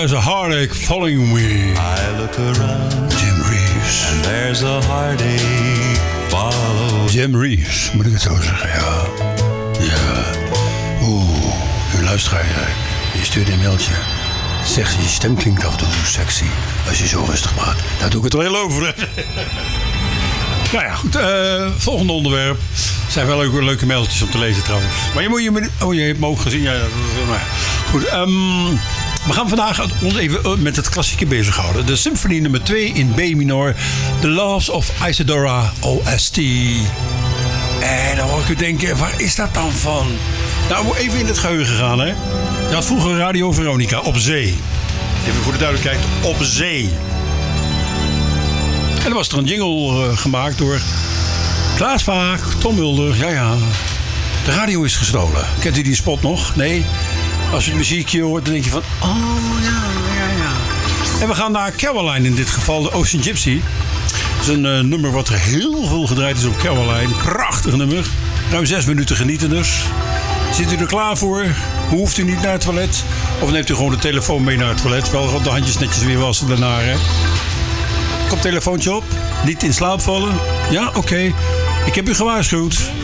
There's a heartache following me. I look around, Jim Reeves. and there's a heartache follow. Jim Reeves, moet ik het zo zeggen, ja. Ja. Uw luisteraar, je stuurt een mailtje. Zegt je stem klinkt af en toe sexy als je zo rustig praat. Daar doe ik het al heel over. Nou ja, goed. Volgende onderwerp. Zijn wel leuke mailtjes om te lezen trouwens. Maar je hebt me ook gezien. Ja, goed. We gaan vandaag ons even met het klassieke bezighouden. De symfonie nummer 2 in B minor. The Loves of Isidora OST. En dan hoor ik u denken, waar is dat dan van? Nou, even in het geheugen gaan, hè. Je had vroeger Radio Veronica op zee. Even voor de duidelijkheid, op zee. En er was er een jingle gemaakt door Klaas Vaak, Tom Mulder. Ja. De radio is gestolen. Kent u die spot nog? Nee? Als je het muziekje hoort, dan denk je van... Oh, ja. En we gaan naar Caroline in dit geval, de Ocean Gypsy. Dat is een nummer wat er heel veel gedraaid is op Caroline. Prachtig nummer. Ruim 6 minuten genieten dus. Zit u er klaar voor? Hoeft u niet naar het toilet? Of neemt u gewoon de telefoon mee naar het toilet? Wel de handjes netjes weer wassen daarna, hè? Koptelefoontje op. Niet in slaap vallen. Ja, oké. Ik heb u gewaarschuwd.